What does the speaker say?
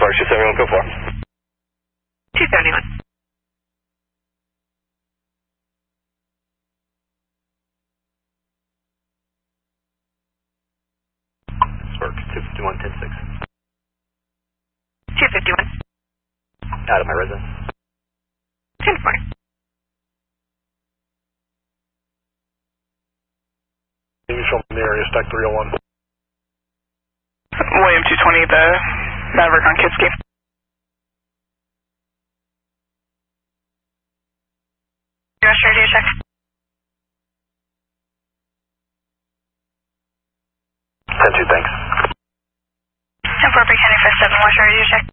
Spark 271, go for. 271. Spark 251, 10-6. 251. Out of my residence. 10-4. You show me in the area, stack 301. William 220, the Maverick on Kitski. US radio check. 10-2, thanks. 10-4, Brick Henry 57, West radio check.